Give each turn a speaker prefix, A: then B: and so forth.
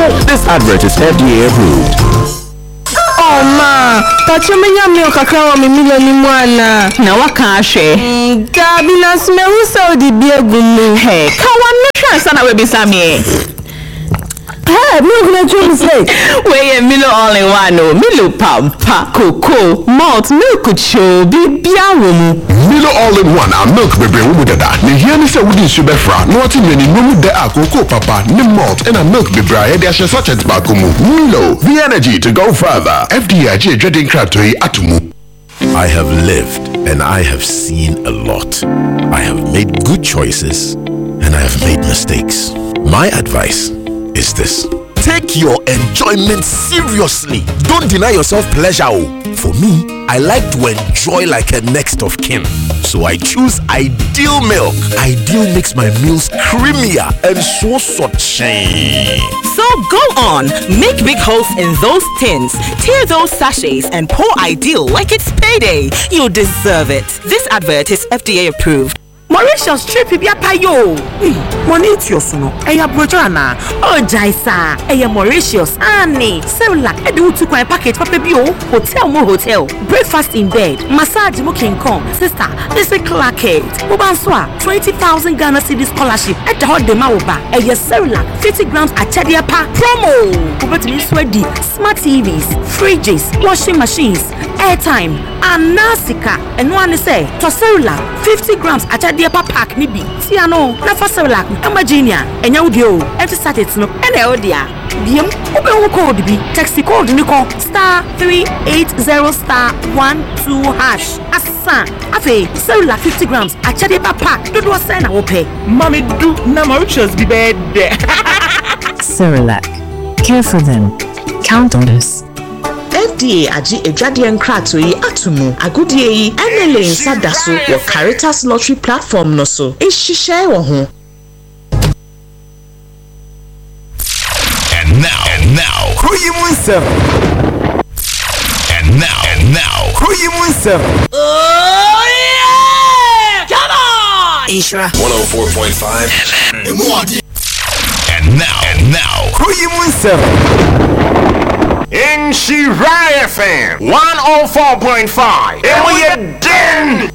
A: This advert is FDA approved.
B: Oh ma, tachomenya milk kakra mi milioni mwana.
C: Na waka ahwe.
B: Gabi na smehu saudi biegumu.
C: Hey, kawa no chance na we bisame.
B: Milk na chum say.
C: We Milo all in one no. Milo pampa, cocoa, malt, milk cho, bibia womu.
D: Milo all in one and milk baby womu dada. Ni here ni se wudi subefra. No ati ni nomu de a cocoa papa, ni malt and a milk baby a de ashe sachet bakumu. Milo, the energy to go further. FDIJ dreading kratoi atumu.
E: I have lived and I have seen a lot. I have made good choices and I have made mistakes. My advice is this: take your enjoyment seriously. Don't deny yourself pleasure. For me, I like to enjoy like a next of kin. So I choose Ideal Milk. Ideal makes my meals creamier and so suchy.
F: So go on, make big holes in those tins, tear those sachets and pour Ideal like it's payday. You deserve it. This advert is FDA approved.
G: Mauritius trip bia payo. Money it yosuno. Eya brojana. Oh Jaisa. Eya Mauritius. Ani. Cerelac. Edu tu kwa package papa bio. Hotel mo hotel. Breakfast in bed. Massage mo King Kong. Sister, this is Clarkate. Ubanswa 20,000 Ghana cedis scholarship. At the hot dema oba. Eya Cerelac 50 grams achadia pa promo. Ubetimi sweaty. Smart TVs, fridges, washing machines, airtime, and Nasika. And one say to Cerelac 50 grams achadia pa pack ni bi. Tiano, na for Cerelac, Amagenia, and Yodio, and to sat it no, and Eldia. Diem, open code bi. Text the code Nico *380*12#. Asa, afe, Cerelac 50 grams achadia pa pack. Do do send a pay.
H: Mommy do na Mauritius be bad.
I: Cerelac. Care for them. Count on us.
J: FDA aji ejadian kratoi atumu agudie yi enele nsadaso your Caritas lottery platform no so ehihye wo ho.
E: And now
H: Koyimunsem.
E: And now
H: Koyimunsem.
F: Oh yeah! Come on!
J: Ishra
E: 104.5 And now
H: Koyimunsem.
K: In Shiraya FM 104.5. And we are done.